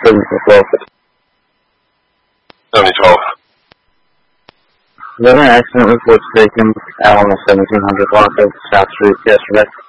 7012. 7012. Was there an accident report taken out on the 1700 block of South Street yesterday?